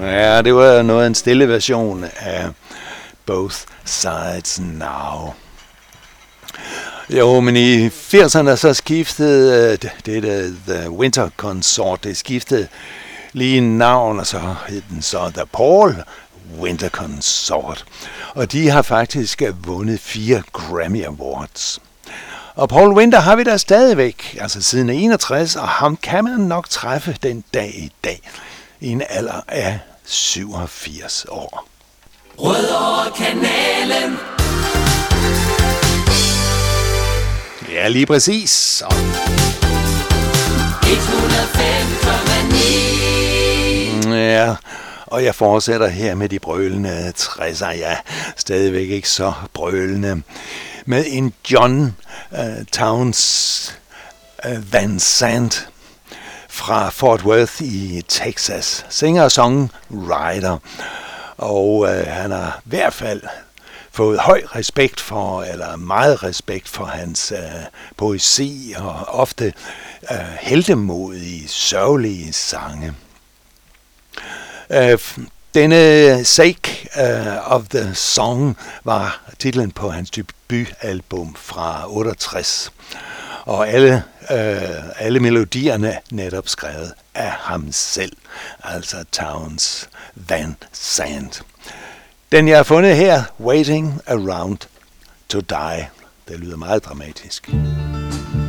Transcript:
Ja, det var noget af en stille version af Both Sides Now. Jo, men i 80'erne så skiftede det The Winter Consort, det skiftede lige navn, og så hed den så The Paul Winter Consort. Og de har faktisk vundet 4 Grammy Awards. Og Paul Winter har vi da stadigvæk, altså siden 61, og ham kan man nok træffe den dag i dag, i en alder af 87 år. Rødovre-kanalen. Ja, lige præcis. 105,9. Ja, og jeg fortsætter her med de brølende 60'er, ja, stadigvæk ikke så brølende, med en John Townes Van Sant fra Fort Worth i Texas, singer og songwriter, og han har i hvert fald fået høj respekt for, eller meget respekt for hans poesi og ofte heltemodige, sørgelige sange. Denne Sake of the Song var titlen på hans debutalbum fra 68, og alle melodierne netop skrevet af ham selv, altså Townes Van Sant. Den jeg har fundet her, Waiting Around to Die, det lyder meget dramatisk.